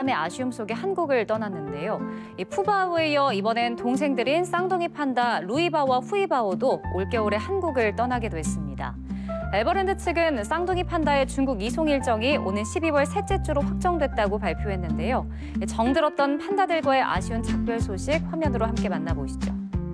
4년의 아쉬움 속에 한국을 떠났는데요. 이 푸바오에 이어 이번엔 동생들인 쌍둥이 판다 루이바오와 후이바오도 올겨울에 한국을 떠나게 됐습니다. 에버랜드 측은 쌍둥이 판다의 중국 이송 일정이 오는 12월 셋째 주로 확정됐다고 발표했는데요. 정들었던 판다들과의 아쉬운 작별 소식 화면으로 함께 만나보시죠.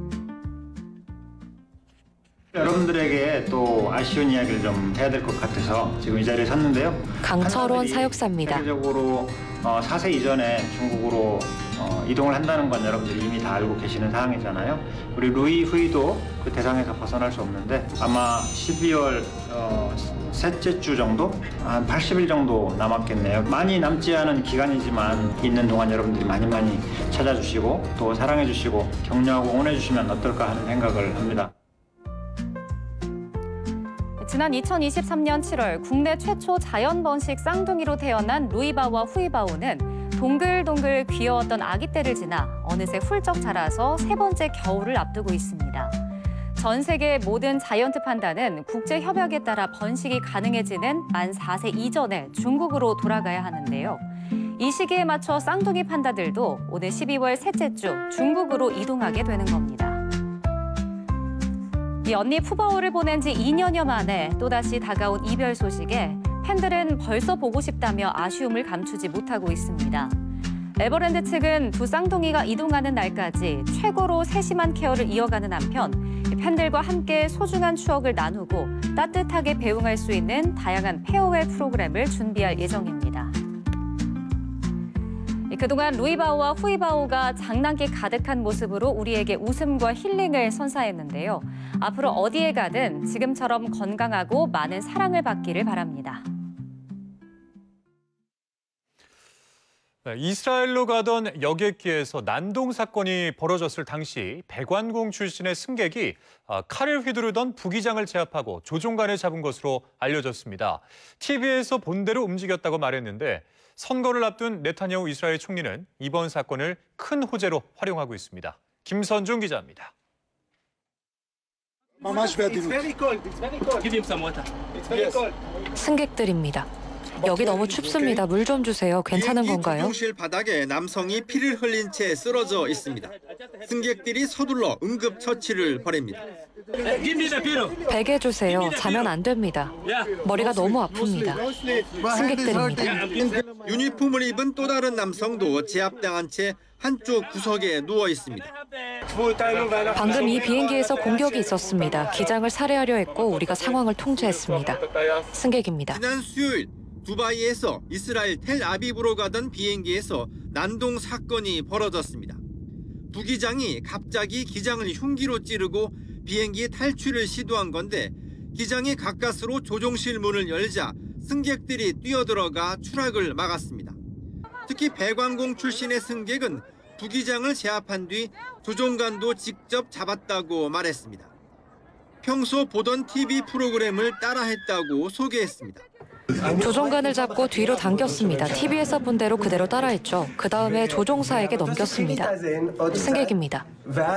여러분들에게 또 아쉬운 이야기를 좀 해야 될 것 같아서 지금 이 자리에 섰는데요. 강철원 사육사입니다. 세계적으로 4세 이전에 중국으로 이동을 한다는 건 여러분들이 이미 다 알고 계시는 사항이잖아요. 우리 루이 후이도 그 대상에서 벗어날 수 없는데 아마 12월 셋째 주 정도? 한 80일 정도 남았겠네요. 많이 남지 않은 기간이지만 있는 동안 여러분들이 많이 찾아주시고 또 사랑해주시고 격려하고 응원해주시면 어떨까 하는 생각을 합니다. 지난 2023년 7월 국내 최초 자연 번식 쌍둥이로 태어난 루이바오와 후이바오는 동글동글 귀여웠던 아기 때를 지나 어느새 훌쩍 자라서 세 번째 겨울을 앞두고 있습니다. 전 세계 모든 자이언트 판다는 국제 협약에 따라 번식이 가능해지는 만 4세 이전에 중국으로 돌아가야 하는데요. 이 시기에 맞춰 쌍둥이 판다들도 오늘 12월 셋째 주 중국으로 이동하게 되는 겁니다. 이 언니 푸바오를 보낸 지 2년여 만에 또다시 다가온 이별 소식에 팬들은 벌써 보고 싶다며 아쉬움을 감추지 못하고 있습니다. 에버랜드 측은 두 쌍둥이가 이동하는 날까지 최고로 세심한 케어를 이어가는 한편 팬들과 함께 소중한 추억을 나누고 따뜻하게 배웅할 수 있는 다양한 페어웰 프로그램을 준비할 예정입니다. 그동안 루이바오와 후이바오가 장난기 가득한 모습으로 우리에게 웃음과 힐링을 선사했는데요. 앞으로 어디에 가든 지금처럼 건강하고 많은 사랑을 받기를 바랍니다. 네, 이스라엘로 가던 여객기에서 난동 사건이 벌어졌을 당시 배관공 출신의 승객이 칼을 휘두르던 부기장을 제압하고 조종관을 잡은 것으로 알려졌습니다. TV에서 본대로 움직였다고 말했는데 선거를 앞둔 네타냐후 이스라엘 총리는 이번 사건을 큰 호재로 활용하고 있습니다. 김선중 기자입니다. 승객들입니다. 여기 너무 춥습니다. 물 좀 주세요. 괜찮은 건가요? 조종실 바닥에 남성이 피를 흘린 채 쓰러져 있습니다. 승객들이 서둘러 응급 처치를 벌입니다. 베개 주세요. 자면 안 됩니다. 머리가 너무 아픕니다. 승객들입니다. 유니폼을 입은 또 다른 남성도 제압당한 채 한쪽 구석에 누워 있습니다. 방금 이 비행기에서 공격이 있었습니다. 기장을 살해하려 했고 우리가 상황을 통제했습니다. 승객입니다. 지난 수요일 두바이에서 이스라엘 텔아비브로 가던 비행기에서 난동 사건이 벌어졌습니다. 부기장이 갑자기 기장을 흉기로 찌르고 비행기 탈출을 시도한 건데 기장이 가까스로 조종실 문을 열자 승객들이 뛰어들어가 추락을 막았습니다. 특히 배관공 출신의 승객은 부기장을 제압한 뒤 조종관도 직접 잡았다고 말했습니다. 평소 보던 TV 프로그램을 따라했다고 소개했습니다. 조종관을 잡고 뒤로 당겼습니다. TV에서 본 대로 그대로 따라했죠. 그 다음에 조종사에게 넘겼습니다. 승객입니다.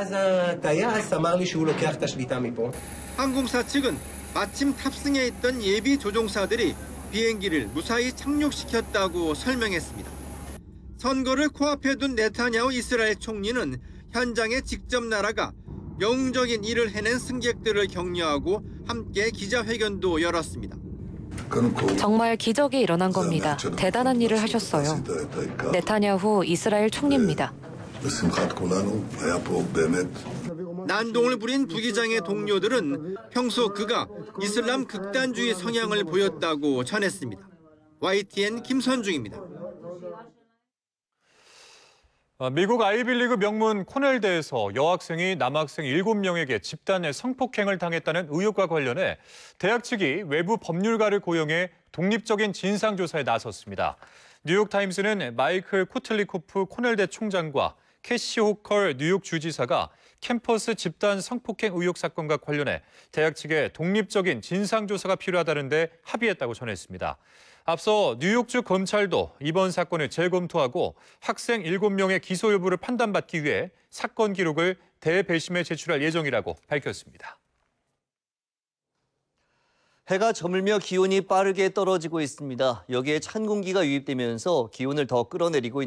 항공사 측은 마침 탑승해 있던 예비 조종사들이 비행기를 무사히 착륙시켰다고 설명했습니다. 선거를 코앞에 둔 네타냐후 이스라엘 총리는 현장에 직접 날아가 영웅적인 일을 해낸 승객들을 격려하고 함께 기자회견도 열었습니다. 정말 기적이 일어난 겁니다. 대단한 일을 하셨어요. 네타냐후 이스라엘 총리입니다. 난동을 부린 부기장의 동료들은 평소 그가 이슬람 극단주의 성향을 보였다고 전했습니다. YTN 김선중입니다. 미국 아이비리그 명문 코넬대에서 여학생이 남학생 7명에게 집단 성폭행을 당했다는 의혹과 관련해 대학 측이 외부 법률가를 고용해 독립적인 진상조사에 나섰습니다. 뉴욕타임스는 마이클 코틀리코프 코넬대 총장과 캐시 호컬 뉴욕 주지사가 캠퍼스 집단 성폭행 의혹 사건과 관련해 대학 측에 독립적인 진상조사가 필요하다는데 합의했다고 전했습니다. 앞서 뉴욕주 검찰도 이번 사건을 재검토하고 학생 7명의 기소 여부를 판단받기 위해 사건 기록을 대배심에 제출할 예정이라고 밝혔습니다. 해가 저물며 기온이 빠르게 떨어지고 있습니다. 여기에 찬 공기가 유입되면서 기온을 더 끌어내리고 있습니다.